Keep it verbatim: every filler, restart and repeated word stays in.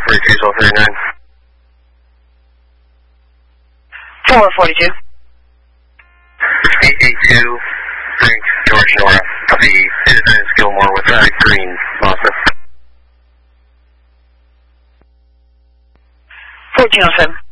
forty-two, twelve thirty-nine. four forty-two. eight eight two, Frank, George Nora. The Independence Gilmore with uh, Green, Boston. fourteen oh seven.